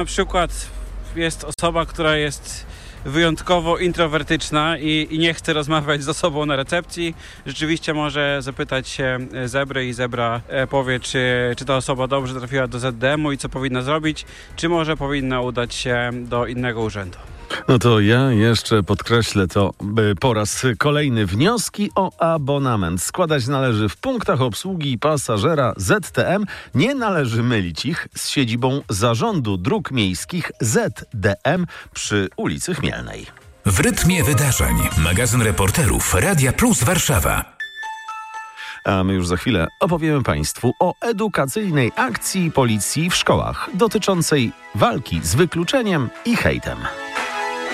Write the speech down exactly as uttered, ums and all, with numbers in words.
Na przykład jest osoba, która jest wyjątkowo introwertyczna i, i nie chce rozmawiać z osobą na recepcji. Rzeczywiście może zapytać się zebry i zebra powie, czy, czy ta osoba dobrze trafiła do Z D M-u i co powinna zrobić, czy może powinna udać się do innego urzędu. No to ja jeszcze podkreślę to by po raz kolejny. Wnioski o abonament składać należy w punktach obsługi pasażera Z T M. Nie należy mylić ich z siedzibą Zarządu Dróg Miejskich Z D M przy ulicy Chmielnej. W rytmie wydarzeń. Magazyn reporterów Radia Plus Warszawa. A my już za chwilę opowiemy Państwu o edukacyjnej akcji policji w szkołach dotyczącej walki z wykluczeniem i hejtem.